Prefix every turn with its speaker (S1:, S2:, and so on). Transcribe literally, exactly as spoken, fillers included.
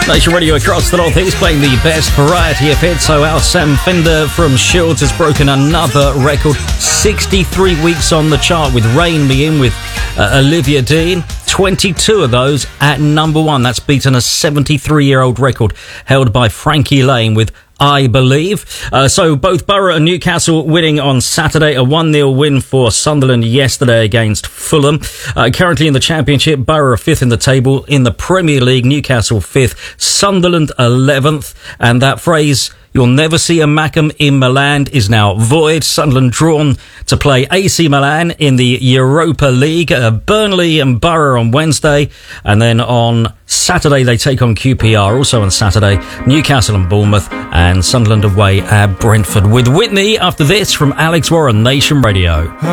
S1: Nation Radio across the North East playing the best variety of hits. So our Sam Fender from Shields has broken another record. sixty-three weeks on the chart with Rain Me In with uh, Olivia Dean. twenty-two of those at number one. That's beaten a seventy-three-year-old record held by Frankie Lane with I Believe. Uh, so both Borough and Newcastle winning on Saturday. A one nil win for Sunderland yesterday against Fulham. Uh, currently in the Championship, Borough are fifth in the table. In the Premier League, Newcastle fifth, Sunderland eleventh. And that phrase, "You'll never see a Mackem in Milan," is now void. Sunderland drawn to play A C Milan in the Europa League. Uh, Burnley and Borough on Wednesday. And then on Saturday, they take on Q P R. Also on Saturday, Newcastle and Bournemouth. And Sunderland away at Brentford. With Whitney after this from Alex Warren, Nation Radio.